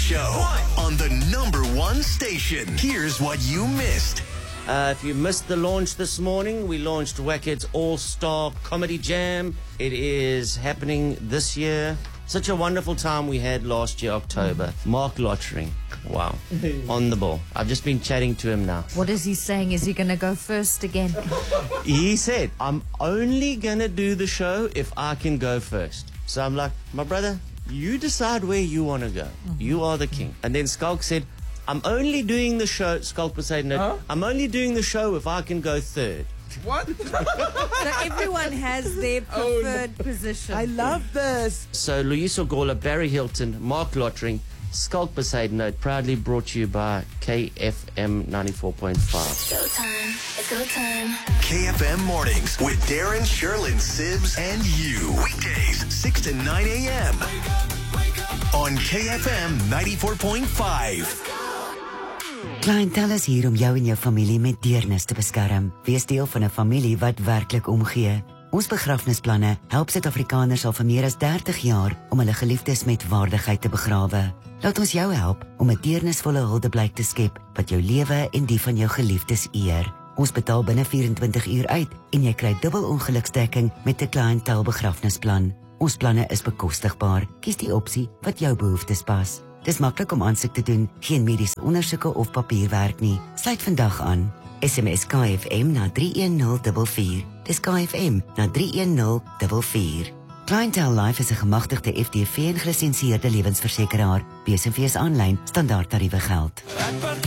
Show on the #1 station. Here's what you missed. If you missed the launch this morning, we launched Wackhead's All-Star Comedy Jam. It is happening this year. Such a wonderful time we had last year, October. Mark Lottering. Wow. On the ball. I've just been chatting to him now. What is he saying? Is he going to go first again? He said, I'm only going to do the show if I can go first. So I'm like, my brother, you decide where you want to go. You are the king. And then Skulk said, I'm only doing the show, Skulk was saying, no, I'm only doing the show if I can go third. What? So everyone has their preferred position. I love this. So Loyiso Gola, Barry Hilton, Mark Lottering, Skulk Besaidnote, proudly brought to you by KFM 94.5. Showtime. It's go time. KFM Mornings with Darren, Sherlyn, Sibs, and you. Weekdays, 6 to 9 a.m. on KFM 94.5. Clientele is hier om jou en jou familie met deernis te beskerm. Wees deel van 'n familie wat werklik omgee. Ons begrafnisplanne help Suid-Afrikaners al vir meer as 30 jaar om hulle geliefdes met waardigheid te begrawe. Laat ons jou help om 'n deernisvolle huldeblyk te skep wat jou lewe en die van jou geliefdes eer. Ons betaal binne 24 uur uit en jy kry dubbel ongeluksdekking met 'n clientele begrafnisplan. Ons planne is bekostigbaar. Kies die opsie wat jou behoeftes pas. Dis maklik om aansoek te doen, geen mediese ondersoeke of papierwerk nie. Sluit vandag aan. SMS KFM na 31044. Dis KFM na 31044. Clientele Life is 'n gemagtigde FDV en gelisensieerde lewensversekeraar. BSV is aanlyn, standaard tariewe geld.